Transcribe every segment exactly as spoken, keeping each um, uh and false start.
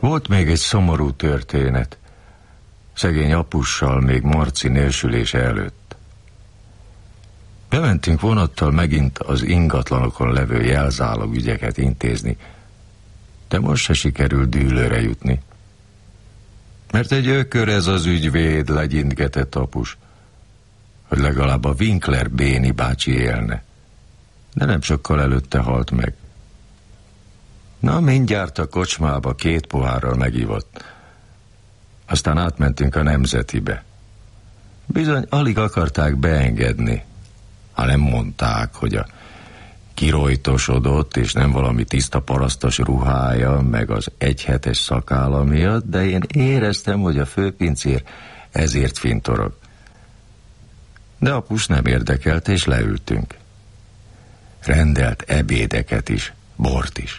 Volt még egy szomorú történet. Szegény apussal még Marci nélsülése előtt. Bementünk vonattal megint az ingatlanokon levő jelzálog ügyeket intézni, de most se sikerült dűlőre jutni. Mert egy ökör ez az ügyvéd, legyintgetett apus, hogy legalább a Winkler Béni bácsi élne. De nem sokkal előtte halt meg. Na, mindjárt a kocsmába két pohárral megivott. Aztán átmentünk a Nemzetibe. Bizony alig akarták beengedni, ha nem mondták, hogy a kirojtosodott, és nem valami tiszta parasztos ruhája, meg az egyhetes szakálla miatt, de én éreztem, hogy a főpincér ezért fintorog. De apus nem érdekelt, és leültünk. Rendelt ebédeket is, bort is.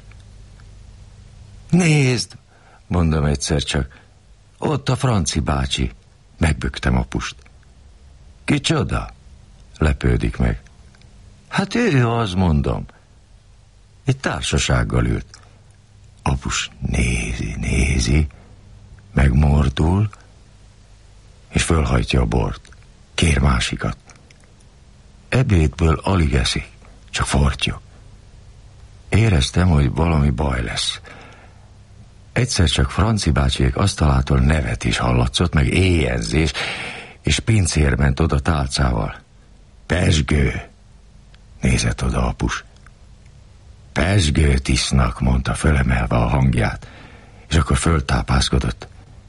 Nézd, mondom egyszer csak, ott a Franci bácsi. Megböktem apust. Kicsoda? Lepődik meg. Hát ő az, mondom. Egy társasággal ült. Apus nézi, nézi, megmordul, és fölhajtja a bort. Kér másikat. Ebédből alig eszik, csak fortyog. Éreztem, hogy valami baj lesz. Egyszer csak Franci bácsiék asztalától nevet is hallatszott, meg éjjenzés, és pincér ment oda tálcával. Pezsgő! Nézett oda apus. Pezsgőt isznak, mondta fölemelve a hangját, és akkor föltápászkodott.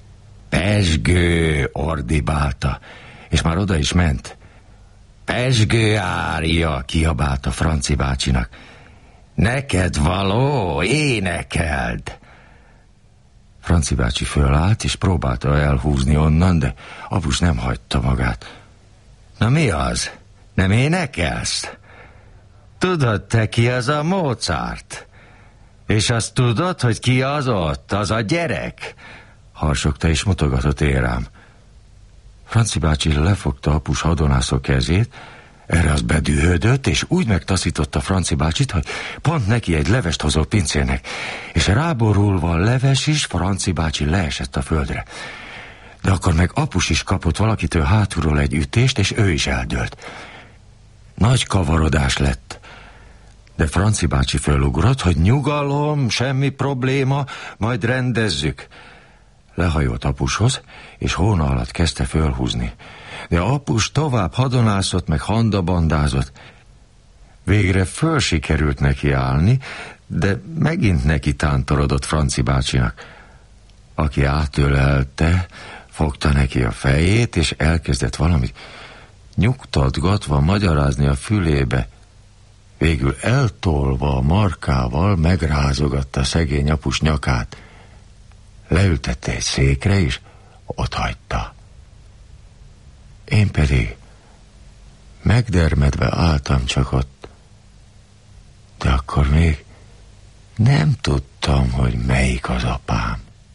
Pezsgő! Ordibálta, és már oda is ment. Pezsgő árja! Kiabálta Franci bácsinak. Neked való, énekeld! Franci bácsi fölállt, és próbálta elhúzni onnan, de apus nem hagyta magát. Na mi az? Nem énekelsz? Tudod te, ki az a Mozart? És azt tudod, hogy ki az ott, az a gyerek? Harsogta és mutogatott én rám. Franci bácsi lefogta apus hadonászó kezét, erre az bedühödött, és úgy megtaszította Franci bácsit, hogy pont neki egy levest hozott pincérnek, és ráborulva a leves is, Franci bácsi leesett a földre. De akkor meg apus is kapott valakitől hátulról egy ütést, és ő is eldőlt. Nagy kavarodás lett, de Franci bácsi fölugrott, hogy nyugalom, semmi probléma, majd rendezzük. Lehajolt apushoz, és hóna alatt kezdte fölhúzni. De apus tovább hadonászott, meg handabandázott. Végre föl sikerült neki állni, de megint neki tántorodott Franci bácsinak, aki átölelte, fogta neki a fejét, és elkezdett valamit nyugtatgatva magyarázni a fülébe. Végül eltolva a markával megrázogatta szegény apus nyakát. Leültette egy székre, és ott hagyta. Én pedig megdermedve álltam csak ott, de akkor még nem tudtam, hogy melyik az apám.